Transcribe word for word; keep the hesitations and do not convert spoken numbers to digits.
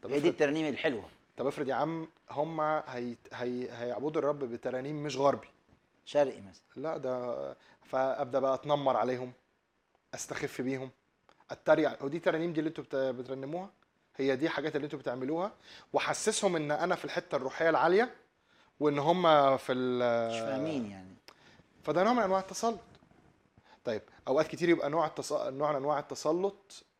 طب هي دي افرض الترانيم الحلوه. طب افرض يا عم هم هي... هي... هيعبدوا الرب بترانيم مش غربي. شرقي مثلا. لا ده فابدا بقى اتنمر عليهم، استخف بيهم، اتريق، ودي ترانيم دي اللي انتوا بت... بترنموها؟ هي دي حاجات اللي انتوا بتعملوها؟ وحسسهم ان انا في الحته الروحيه العاليه وان هم في مش ال... فاهمين يعني. فده نوع من انواع التسلط. طيب اوقات كتير يبقى نوع التص... نوع من انواع التسلط